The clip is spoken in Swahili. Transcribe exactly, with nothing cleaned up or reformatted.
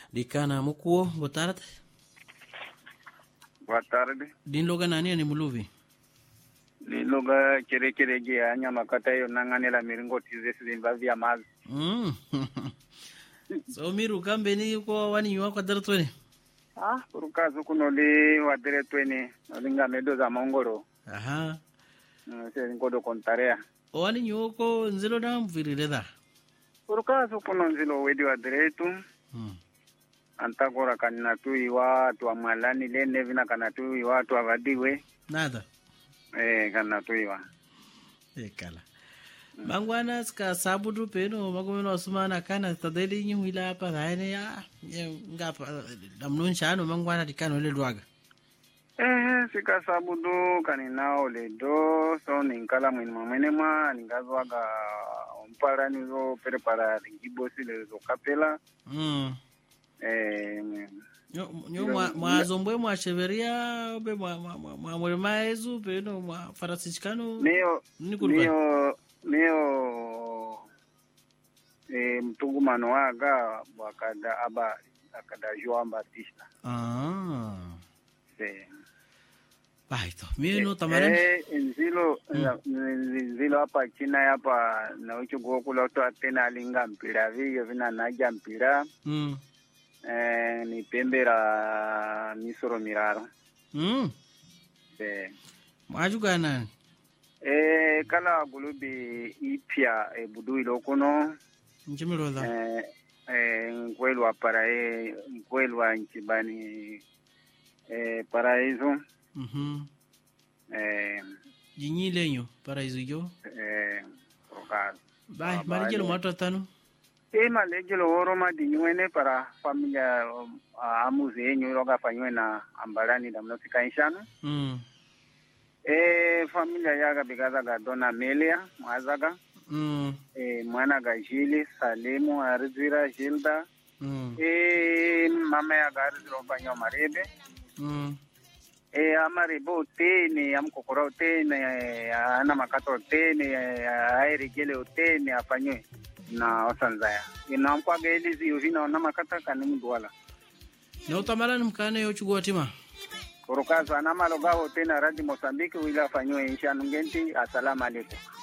Dicana Mukuo, boa tarde. Boa tarde. Din loga nani ni muluvi? Ni loga kere kere ge anya makata yo nangane la miringo tizesi zimbavia mazi. Mm. So miru kambeni yuko wani yuwa kwa daratweni? Ah, urukazu kunoli wadire tweni. Olinga medo za mongoro. Aha. Mm, se ngodo kontarea. Wani yuko nzilo na mvirire da? Urukazu kuno nzilo wedi wadire tu. Mm. Antakora kanina tu iwa tu amalani le nevina kana tu iwa tu avadiwe. Nada. Eh, kana tu iwa. Ekala. Mangwana ska sabudu peno magomeno asumana kana tadeli nyi wila hapa haene ya ngapa damnun shano mangwana dikano le lwaga. Eh, sika sabudu kanina ole do so ninkala mwini mwene mwa ningazwaga umpara nizo prepara ngibosi le zo kapela. Mm. Eh, Nyo nyo mwa mwa zombwe mwa cheveria obe mwa mwa mwa mwa maezu peno mwa farasichikano. Neo neo neo eh mtungumano waga wakada aba akada João Batista. Ah. Eh. Baito. Mimi no tamarani. Eh, nzilo nzilo hapa China hapa na uchugo kula to atena linga mpira vile vina naja mpira. Mm. Eh, ni pembera misoro miraro. Mm. Eh. Majuga nani? Eh, kala gulubi ipya e budu ilokono. Njimiroza. Eh, eh, nkwelwa para e nkwelwa nchibani eh paraíso. Mhm. Eh, Jinyilenyo paraíso yo. eh, oka. Bai, marijelo mwato tano. E malejelo oroma dinyuene para familia um, amuze enyu roga fanywe na ambalani da mnofika inshano. Mm. E familia yaga bigaza ga dona Melia mwazaga. Mm. E mwana ga Jili Salimu Arzira Gilda. Mm. E mama yaga Arzira fanyo marebe. Mm. E amaribo tene amkokora tene ana makato tene airigele tene afanywe na osanzaya ina mkwage elizi yovina na makata kanimu wala Na utamarani mkane yo chugua tima. Kurukaza na malogawo tena radi Mozambique wila afanywe insha nungenti. Asalamu alaykum.